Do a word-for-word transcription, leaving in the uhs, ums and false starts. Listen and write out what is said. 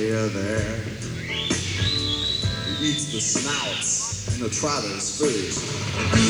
here, there. He eats the snouts and the trotters first.